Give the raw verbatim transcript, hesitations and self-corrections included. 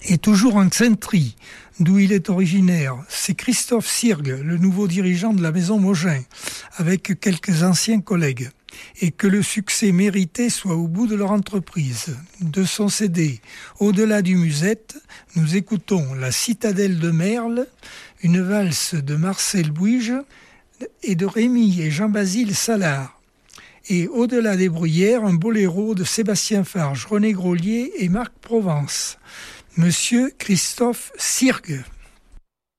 Et toujours en Xaintrie, d'où il est originaire, c'est Christophe Sirgue, le nouveau dirigeant de la maison Mogin, avec quelques anciens collègues. Et que le succès mérité soit au bout de leur entreprise. De son C D « Au-delà du musette », nous écoutons La Citadelle de Merle, une valse de Marcel Bouyges et de Rémy et Jean-Basile Salard. Et Au-delà des bruyères, un boléro de Sébastien Farge, René Grolier et Marc Provence. Monsieur Christophe Sirgue.